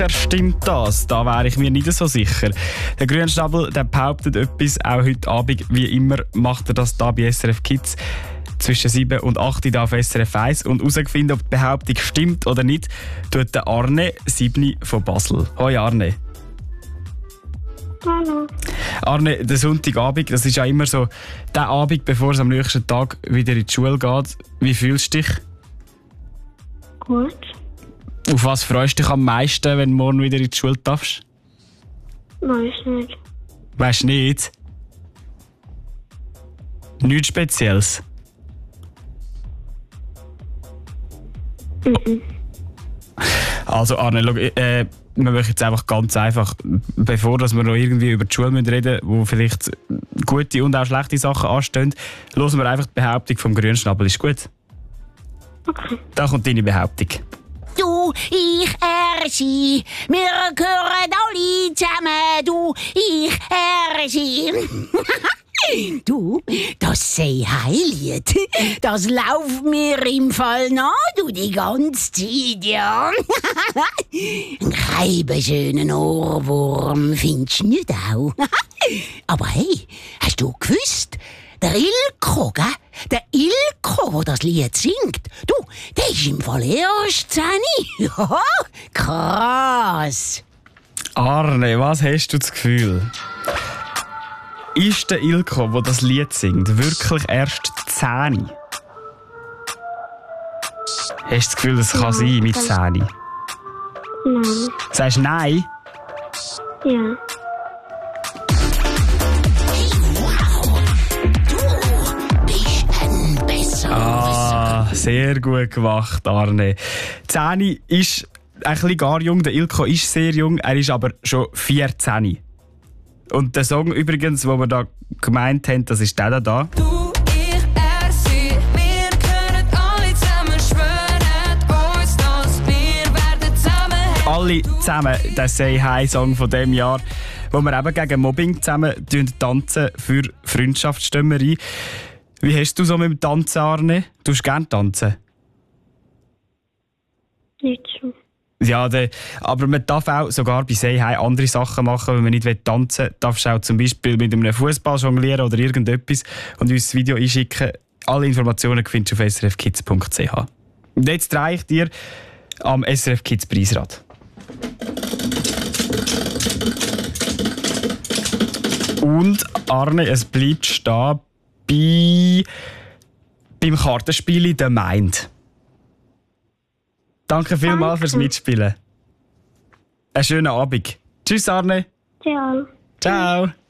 sicher stimmt das. Da wäre ich mir nicht so sicher. Der Grünschnabel, der behauptet etwas, auch heute Abend. Wie immer macht er das da bei SRF Kids zwischen 7 und 8 Uhr auf SRF 1. Und herausfinden, ob die Behauptung stimmt oder nicht, tut der Arne Siebni von Basel. Hoi Arne. Hallo. Arne, der Sonntagabend, das ist ja immer so der Abend, bevor es am nächsten Tag wieder in die Schule geht. Wie fühlst du dich? Gut. Auf was freust du dich am meisten, wenn du morgen wieder in die Schule darfst? Weiß nicht. Weißt du nicht? Nichts Spezielles? Also Arne, schau, wir machen jetzt einfach ganz einfach, bevor dass wir noch irgendwie über die Schule reden müssen, wo vielleicht gute und auch schlechte Sachen anstehen, hören wir einfach die Behauptung vom Grünschnabel. Ist gut? Okay. Da kommt deine Behauptung. Du, ich, sie, wir gehören alle zusammen. Du, ich, sie. Du, das Sei-Heilied, das lauft mir im Fall nach, du, die ganze Zeit, ja. Ein schönen Ohrwurm, findest du nicht auch? Aber hey, hast du gewusst, der Ilko, gell? Der Ilko, der das Lied singt, du, der ist im Fall erst 10. Ja, krass. Arne, was hast du das Gefühl? Ist der Ilko, der das Lied singt, wirklich erst 10? Hast du das Gefühl, das kann sein mit 10? Nein. Sagst du nein? Ja. Sehr gut gemacht, Arne. 10 ist ein bisschen gar jung, der Ilko ist sehr jung, er ist aber schon 14. Und der Song übrigens, den wir da gemeint haben, das ist der da. Du, ich, sie, wir können alle zusammen schwören uns, dass wir werden zusammen. Alle zusammen, der Say-Hi-Song von diesem Jahr, wo wir eben gegen Mobbing zusammen tanzen für Freundschaft, stehen wir ein. Wie hast du so mit dem Tanzen, Arne? Du hast gerne tanzen? Nicht so. Ja, aber man darf auch sogar bei Say-Hi andere Sachen machen, wenn man nicht tanzen will. Darfst du auch zum Beispiel mit einem Fußball jonglieren oder irgendetwas und uns das Video einschicken. Alle Informationen findest du auf srfkids.ch. Und jetzt drehe ich dir am SRF Kids Preisrad. Und Arne, es bleibt stehen beim Kartenspiel «The Mind». Danke vielmals fürs Mitspielen. Einen schönen Abend. Tschüss, Arne. Ciao. Ciao.